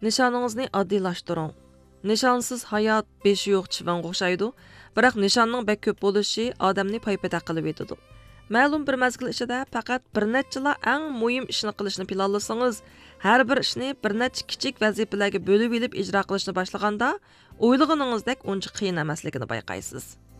Nişanınızı addiylaştırın. Nişansız hayat beşi yo'q chivanga o'xshaydi, biroq nishonning bek ko'p bo'lishi odamni paypata qilib etadi. Ma'lum bir mazgil ichida faqat bir nechila eng muhim ishni qilishni planlasangiz, har bir ishni bir necha kichik vazifalarga bo'lib olib ijro qilishni boshlaganda, o'ylaganingizdek uncha qiyin emasligini bayqaysiz.